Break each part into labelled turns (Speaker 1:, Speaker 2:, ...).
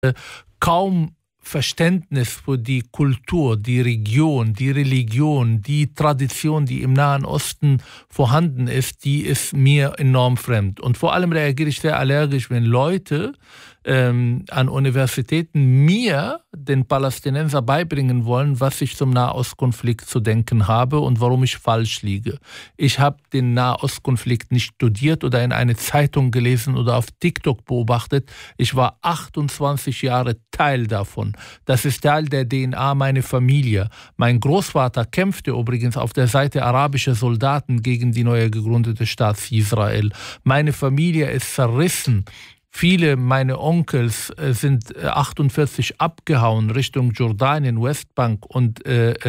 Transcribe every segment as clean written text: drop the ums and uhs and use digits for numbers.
Speaker 1: kaum Verständnis für die Kultur, die Region, die Religion, die Tradition, die im Nahen Osten vorhanden ist, die ist mir enorm fremd. Und vor allem reagiere ich sehr allergisch, wenn Leute an Universitäten mir, den Palästinenser, beibringen wollen, was ich zum Nahostkonflikt zu denken habe und warum ich falsch liege. Ich habe den Nahostkonflikt nicht studiert oder in eine Zeitung gelesen oder auf TikTok beobachtet. Ich war 28 Jahre Teil davon. Das ist Teil der DNA meiner Familie. Mein Großvater kämpfte übrigens auf der Seite arabischer Soldaten gegen die neu gegründete Staat Israel. Meine Familie ist zerrissen. Viele meiner Onkels sind 48 abgehauen Richtung Jordanien, Westbank und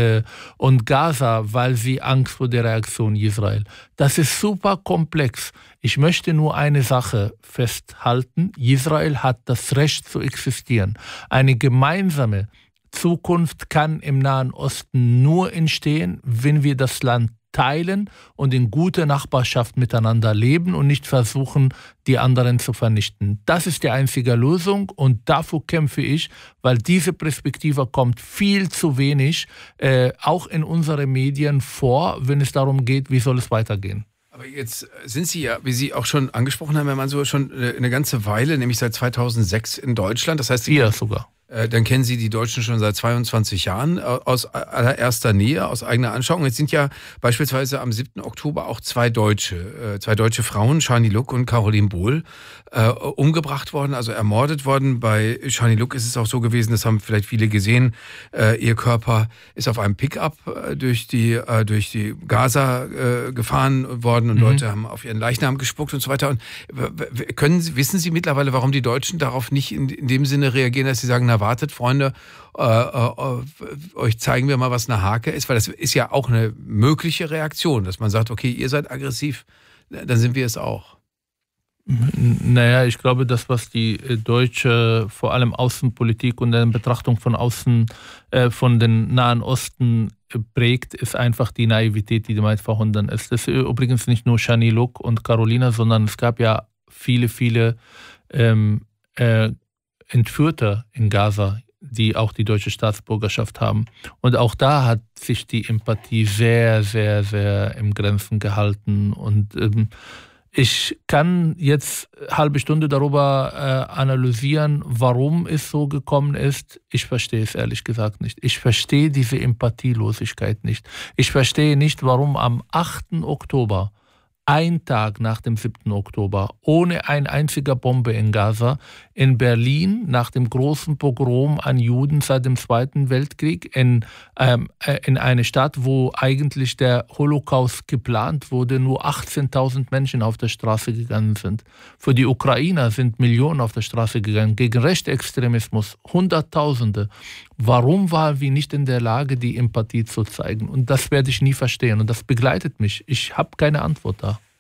Speaker 1: Gaza, weil sie Angst vor der Reaktion Israel. Das ist super komplex. Ich möchte nur eine Sache festhalten. Israel hat das Recht zu existieren. Eine gemeinsame Zukunft kann im Nahen Osten nur entstehen, wenn wir das Land teilen und in guter Nachbarschaft miteinander leben und nicht versuchen, die anderen zu vernichten. Das ist die einzige Lösung und dafür kämpfe ich, weil diese Perspektive kommt viel zu wenig, auch in unseren Medien vor, wenn es darum geht, wie soll es weitergehen.
Speaker 2: Aber jetzt sind Sie ja, wie Sie auch schon angesprochen haben, Herr Mansour, schon eine ganze Weile, nämlich seit 2006 in Deutschland. Das heißt,
Speaker 1: ja, sogar.
Speaker 2: Dann kennen Sie die Deutschen schon seit 22 Jahren aus allererster Nähe, aus eigener Anschauung. Jetzt sind ja beispielsweise am 7. Oktober auch zwei deutsche Frauen, Shani Louk und Caroline Bohl, umgebracht worden, also ermordet worden. Bei Shani Louk ist es auch so gewesen, das haben vielleicht viele gesehen, ihr Körper ist auf einem Pickup durch die Gaza gefahren worden und Leute haben auf ihren Leichnam gespuckt und so weiter. Und wissen Sie mittlerweile, warum die Deutschen darauf nicht in dem Sinne reagieren, dass sie sagen, na wartet, Freunde, euch zeigen wir mal, was eine Hake ist, weil das ist ja auch eine mögliche Reaktion, dass man sagt, okay, ihr seid aggressiv, dann sind wir es auch.
Speaker 1: Naja, ich glaube, das, was die deutsche, vor allem Außenpolitik und eine Betrachtung von außen, von den Nahen Osten prägt, ist einfach die Naivität, die damit verhindern ist. Das ist übrigens nicht nur Shani Louk und Carolina, sondern es gab ja viele Entführte in Gaza, die auch die deutsche Staatsbürgerschaft haben. Und auch da hat sich die Empathie sehr, sehr, sehr im Grenzen gehalten. Und ich kann jetzt eine halbe Stunde darüber analysieren, warum es so gekommen ist. Ich verstehe es ehrlich gesagt nicht. Ich verstehe diese Empathielosigkeit nicht. Ich verstehe nicht, warum am 8. Oktober, ein Tag nach dem 7. Oktober, ohne eine einzige Bombe in Gaza, in Berlin nach dem großen Pogrom an Juden seit dem Zweiten Weltkrieg, in eine Stadt, wo eigentlich der Holocaust geplant wurde, nur 18.000 Menschen auf der Straße gegangen sind. Für die Ukrainer sind Millionen auf der Straße gegangen, gegen Rechtsextremismus, Hunderttausende. Warum waren wir nicht in der Lage, die Empathie zu zeigen? Und das werde ich nie verstehen und das begleitet mich. Ich habe keine Antwort da.